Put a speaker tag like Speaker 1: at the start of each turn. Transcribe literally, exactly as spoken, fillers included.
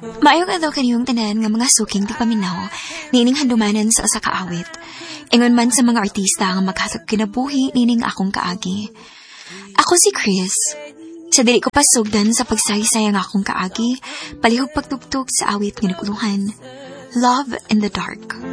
Speaker 1: Maayong adlaw kaniyong tanan nga mga suking tigpaminaw, nining handumanan sa usa ka awit. Ingon man sa mga artista nga maghatag kinabuhi nining akong kaagi. Ako si Chris. Sa dili ko pasugdan sa pagsaysay ang akong kaagi, palihog pagtugtog sa awit nga naguluhan. Love in the Dark.